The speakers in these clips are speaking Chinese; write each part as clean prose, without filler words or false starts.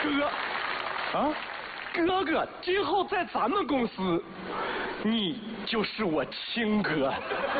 哥，啊，哥哥，今后在咱们公司，你就是我亲哥。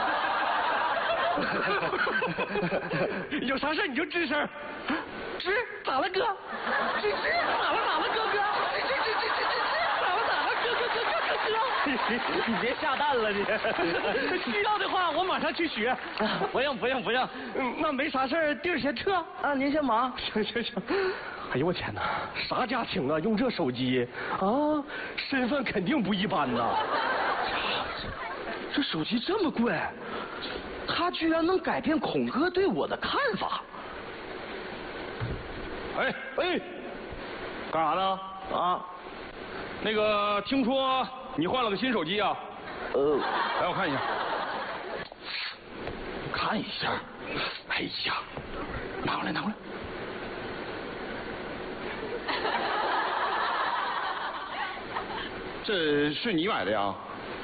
有啥事你就吱声。吱，咋了哥？吱，咋了哥哥？吱，咋了哥？ 你别下蛋了你。 需要的话我马上去学。 不用。 那没啥事儿，弟儿先撤啊，您先忙。 行。哎呦我天哪，啥家庭啊？用这手机啊，身份肯定不一般呐。 这手机这么贵，它居然能改变孔哥对我的看法。 哎，干啥呢？ 啊， 那个听说你换了个新手机啊？来我看一下。看一下。哎呀，拿过来。这是你买的呀？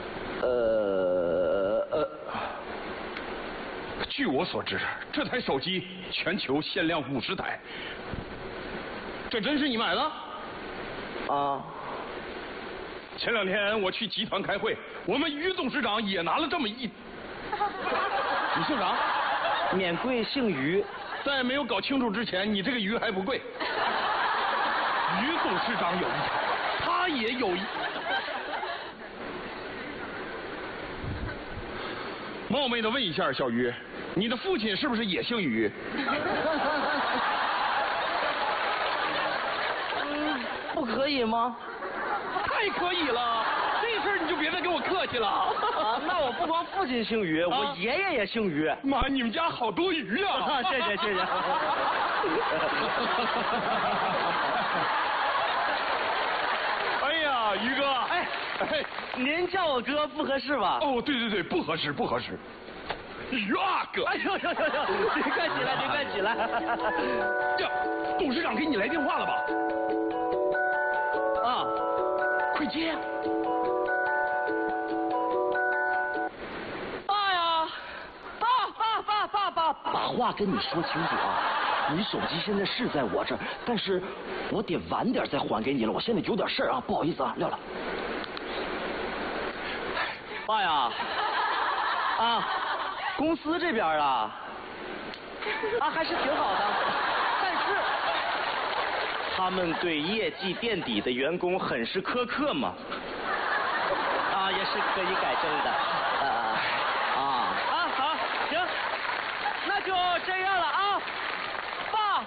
据我所知，这台手机全球限量50台。这真是你买的？ 啊。 前2天我去集团开会，我们于董事长也拿了这么一。你姓啥？ 免贵姓于。 在没有搞清楚之前，你这个鱼还不贵。于董事长有一台，他也有一。冒昧的问一下，小于，你的父亲是不是也姓于？ 不可以吗？ 太可以了，这事儿你就别再跟我客气了。 啊，那我不光父亲姓于，我爷爷也姓于。 妈，你们家好多鱼啊！ 谢谢。 哎呀，于哥， 哎，您叫我哥不合适吧？ 哦，对，不合适。于阿哥， 哎呦，您快起来。 这董事长给你来电话了吧？ 啊， 快接。 爸呀，爸，把话跟你说清楚啊！你手机现在是在我这儿，但是我得晚点再还给你了。我现在有点事儿啊，不好意思啊，撂了。爸呀，公司这边还是挺好的，但是他们对业绩垫底的员工很是苛刻嘛，也是可以改正的。好，行，那就这样了啊，爸。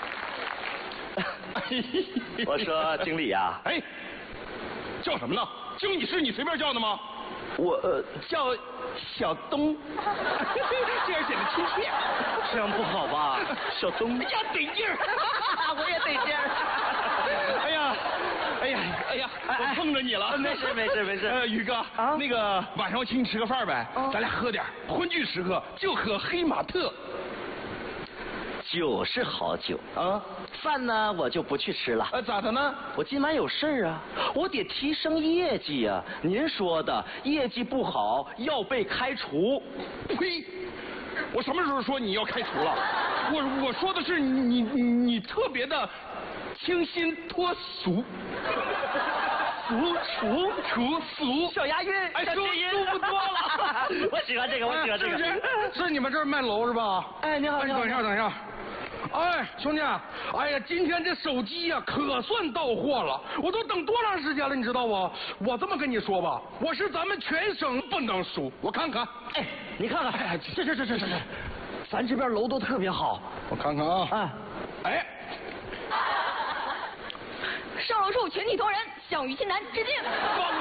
我说经理呀， 哎，叫什么呢？经理是你随便叫的吗？ 我叫小东， 这样显得亲切。 这样不好吧？小东， 哎呀，得劲儿， 我也得劲儿。 哎呀，我碰着你了。 没事。 宇哥，那个晚上我请你吃个饭呗，咱俩喝点欢聚时刻，就喝黑马特。 酒是好酒啊，饭呢我就不去吃了。 咋的呢？ 我今晚有事儿啊，我得提升业绩啊。您说的业绩不好要被开除。 呸！我什么时候说你要开除了？我说的是你特别的清新脱俗。俗， 小押韵， 舒服多了。 我喜欢这个。 是你们这儿卖楼是吧？ 哎，你好。 等一下。哎，兄弟，哎呀，今天这手机呀可算到货了，我都等多长时间了，你知道不？我这么跟你说吧，我是咱们全省不能输，我看看。 哎，你看看，这，咱这边楼都特别好。 我看看啊。 哎。 上楼处全体同仁向于青南致敬。